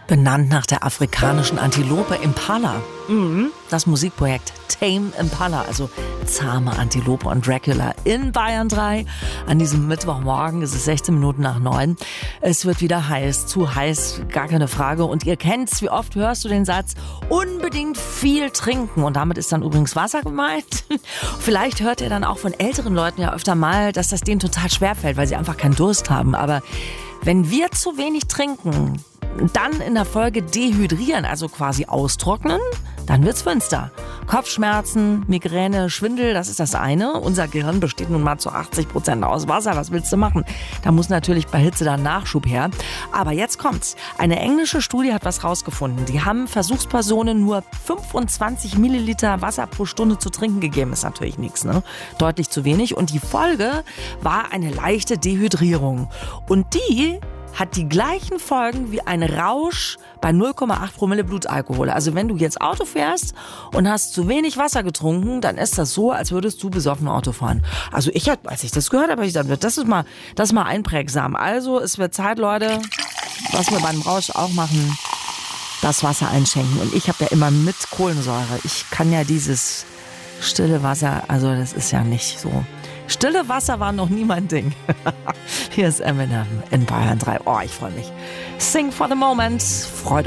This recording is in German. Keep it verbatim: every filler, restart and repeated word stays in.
Benannt nach der afrikanischen Antilope Impala. Mhm. Das Musikprojekt Tame Impala, also zahme Antilope und Dracula in Bayern drei. An diesem Mittwochmorgen ist es sechzehn Minuten nach neun. Es wird wieder heiß, zu heiß, gar keine Frage. Und ihr kennt's, wie oft hörst du den Satz, unbedingt viel trinken. Und damit ist dann übrigens Wasser gemeint. Vielleicht hört ihr dann auch von älteren Leuten ja öfter mal, dass das denen total schwerfällt, weil sie einfach keinen Durst haben. Aber wenn wir zu wenig trinken, dann in der Folge dehydrieren, also quasi austrocknen, dann wird's finster. Kopfschmerzen, Migräne, Schwindel, das ist das eine. Unser Gehirn besteht nun mal zu achtzig Prozent aus Wasser. Was willst du machen? Da muss natürlich bei Hitze dann Nachschub her. Aber jetzt kommt's. Eine englische Studie hat was rausgefunden. Die haben Versuchspersonen nur fünfundzwanzig Milliliter Wasser pro Stunde zu trinken gegeben. Ist natürlich nichts, ne? Deutlich zu wenig. Und die Folge war eine leichte Dehydrierung. Und die hat die gleichen Folgen wie ein Rausch bei null Komma acht Promille Blutalkohol. Also wenn du jetzt Auto fährst und hast zu wenig Wasser getrunken, dann ist das so, als würdest du besoffen Auto fahren. Also ich, als ich das gehört habe, habe ich gesagt, das ist mal, das ist mal einprägsam. Also es wird Zeit, Leute, was wir beim Rausch auch machen, das Wasser einschenken. Und ich habe ja immer mit Kohlensäure. Ich kann ja dieses stille Wasser, also das ist ja nicht so. Stille Wasser war noch nie mein Ding. Hier ist Eminem in Bayern drei. Oh, ich freue mich. Sing for the moment. Freut euch.